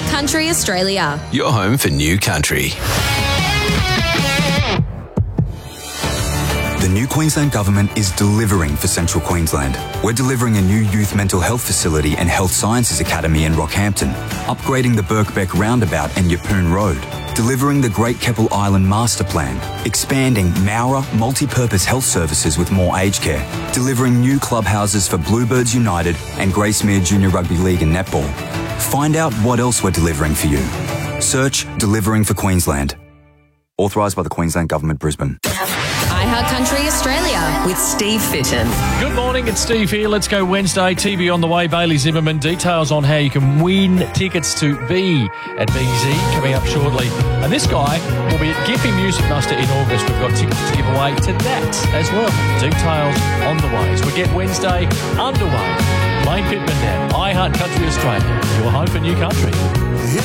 iHeart Country Australia. Your home for new country. The new Queensland Government is delivering for Central Queensland. We're delivering a new youth mental health facility and health sciences academy in Rockhampton, upgrading the Birkbeck Roundabout and Yeppoon Road, delivering the Great Keppel Island Master Plan, expanding Mowra multi-purpose health services with more aged care, delivering new clubhouses for Bluebirds United and Gracemere Junior Rugby League and Netball. Find out what else we're delivering for you. Search Delivering for Queensland. Authorised by the Queensland Government, Brisbane. iHeart Country Australia with Steve Fitton. Good morning, it's Steve here. Let's go Wednesday. TV on the way. Bailey Zimmerman. Details on how you can win tickets to be at BZ coming up shortly. And this guy will be at Gippy Music Muster in August. We've got tickets to give away to that as well. Details on the way. So we get Wednesday underway. Lane Pittman now. iHeart Country Australia. Your home for new country.